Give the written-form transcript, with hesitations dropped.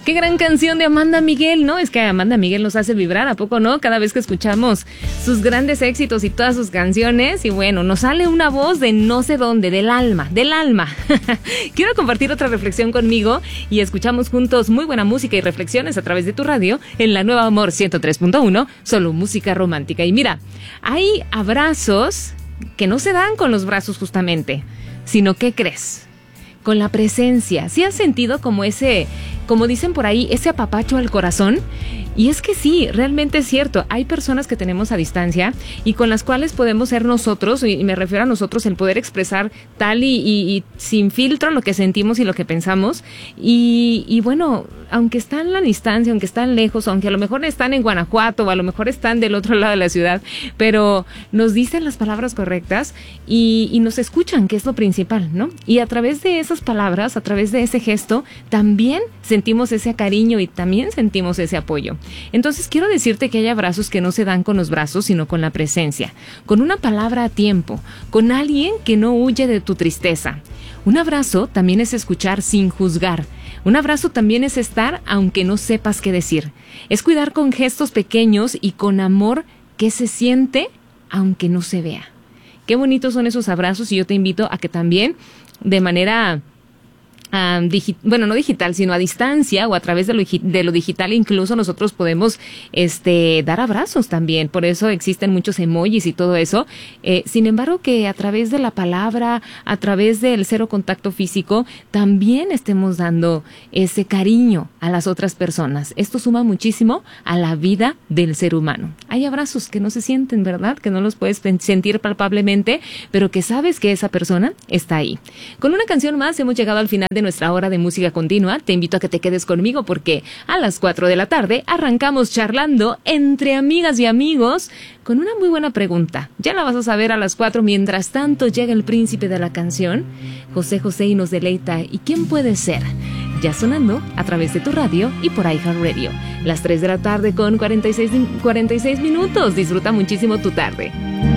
Qué gran canción de Amanda Miguel, ¿no? Es que Amanda Miguel nos hace vibrar, ¿a poco no? Cada vez que escuchamos sus grandes éxitos y todas sus canciones. Y bueno, nos sale una voz de no sé dónde, del alma, del alma. Quiero compartir otra reflexión conmigo y escuchamos juntos muy buena música y reflexiones a través de tu radio en la Nueva Amor 103.1, solo música romántica. Y mira, hay abrazos que no se dan con los brazos justamente, sino, ¿qué crees? Con la presencia. ¿Sí has sentido como ese, como dicen por ahí, ese apapacho al corazón? Y es que sí, realmente es cierto. Hay personas que tenemos a distancia y con las cuales podemos ser nosotros, y me refiero a nosotros, el poder expresar tal y sin filtro lo que sentimos y lo que pensamos. Y bueno, aunque están a la distancia, aunque están lejos, aunque a lo mejor están en Guanajuato o a lo mejor están del otro lado de la ciudad, pero nos dicen las palabras correctas y nos escuchan, que es lo principal, ¿no? Y a través de esas palabras, a través de ese gesto, también sentimos ese cariño y también sentimos ese apoyo. Entonces quiero decirte que hay abrazos que no se dan con los brazos, sino con la presencia, con una palabra a tiempo, con alguien que no huye de tu tristeza. Un abrazo también es escuchar sin juzgar. Un abrazo también es estar aunque no sepas qué decir. Es cuidar con gestos pequeños y con amor que se siente aunque no se vea. Qué bonitos son esos abrazos y yo te invito a que también de manera no digital, sino a distancia o a través de lo digital, incluso nosotros podemos dar abrazos también. Por eso existen muchos emojis y todo eso. Sin embargo, que a través de la palabra, a través del cero contacto físico, también estemos dando ese cariño a las otras personas. Esto suma muchísimo a la vida del ser humano. Hay abrazos que no se sienten, ¿verdad? Que no los puedes sentir palpablemente, pero que sabes que esa persona está ahí. Con una canción más hemos llegado al final de nuestra hora de música continua. Te invito a que te quedes conmigo porque a las 4 de la tarde arrancamos charlando entre amigas y amigos con una muy buena pregunta. Ya la vas a saber a las 4. Mientras tanto llega el príncipe de la canción, José José, y nos deleita. ¿Y quién puede ser? Ya sonando a través de tu radio y por iHeartRadio. Las 3 de la tarde con 46 minutos. Disfruta muchísimo tu tarde.